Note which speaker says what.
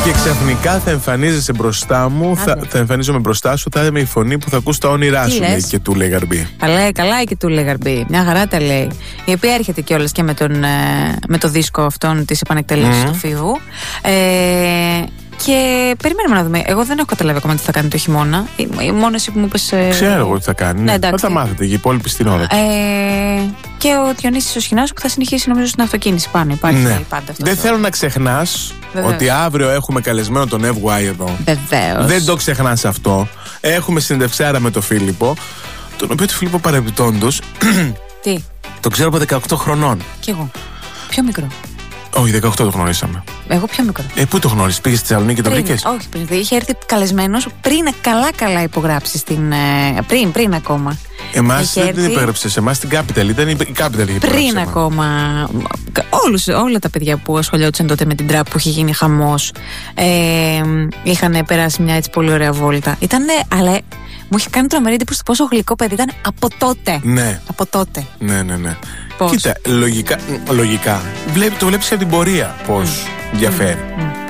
Speaker 1: Και ξαφνικά θα εμφανίζεσαι μπροστά μου, θα εμφανίζομαι μπροστά σου, θα είμαι η φωνή που θα ακούς τα όνειρά σου, λέει και Τούλε Γαρμπή.
Speaker 2: Τα λέει καλά η και Τούλε Γαρμπή. Μια χαρά τα λέει. Η οποία έρχεται κιόλας και με το δίσκο αυτόν της επανεκτέλεσης του Φίβου. Και περιμένουμε να δούμε. Εγώ δεν έχω καταλάβει ακόμα τι θα κάνει το χειμώνα. Μόνο εσύ που μου είπες.
Speaker 1: Ξέρω εγώ τι θα κάνει.
Speaker 2: Ναι,
Speaker 1: θα μάθετε, οι υπόλοιποι στην ώρα.
Speaker 2: Και ο Διονύσης ο Σχοινάς που θα συνεχίσει νομίζω στην αυτοκίνηση πάνω. Υπάρχει πάντα αυτό.
Speaker 1: Δεν θέλω να ξεχνάς ότι αύριο έχουμε καλεσμένο τον Εύγουάη εδώ.
Speaker 2: Βεβαίως.
Speaker 1: Δεν το ξεχνάς αυτό. Έχουμε συνεντευξάρα με τον Φίλιππο, τον οποίο του Φίλιππο παρεμπιπτόντως.
Speaker 2: Τι?
Speaker 1: Το ξέρω από 18 χρονών.
Speaker 2: Κι εγώ. Πιο μικρό.
Speaker 1: Όχι, 18 το γνωρίσαμε.
Speaker 2: Εγώ πιο μικρό.
Speaker 1: Πού το γνώρισες, πήγες στη Θεσσαλονίκη και το βρήκες?
Speaker 2: Όχι, πριν. Είχε έρθει καλεσμένος πριν καλά υπογράψει στην. Πριν ακόμα.
Speaker 1: Εμάς δεν την υπέγραψε, σε εμάς την Capital. Ήταν η Capital είχε
Speaker 2: πριν ακόμα. Όλα τα παιδιά που ασχολιόντουσαν τότε με την τραπ που είχε γίνει χαμός, είχαν περάσει μια έτσι πολύ ωραία βόλτα. Ήτανε, αλλά μου είχε κάνει τρομερή εντύπωση πόσο γλυκό παιδί ήταν από τότε.
Speaker 1: Ναι.
Speaker 2: Από τότε.
Speaker 1: Ναι.
Speaker 2: Πώς?
Speaker 1: Κοίτα, λογικά το βλέπεις και από την πορεία πώς διαφέρει.